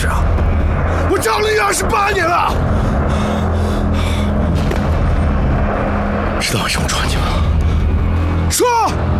是啊？ 我找了你28年了。 知道为什么抓你吗？ 说。